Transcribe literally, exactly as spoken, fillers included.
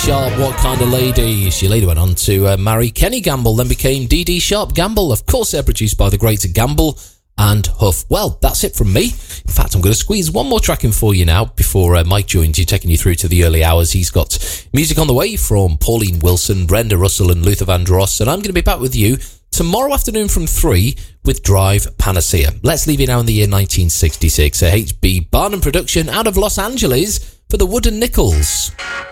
Sharp, What Kind of Lady. She later went on to uh, marry Kenny Gamble, then became Dee Dee Sharp Gamble. Of course, they're produced by the great Gamble and Huff. Well, that's it from me. In fact, I'm going to squeeze one more track in for you now before uh, Mike joins you, taking you through to the early hours. He's got music on the way from Pauline Wilson, Brenda Russell and Luther Vandross, and I'm going to be back with you tomorrow afternoon from three with Drive Panacea. Let's leave you now in the year nineteen sixty-six. A H B Barnum production out of Los Angeles for the Wooden Nickels.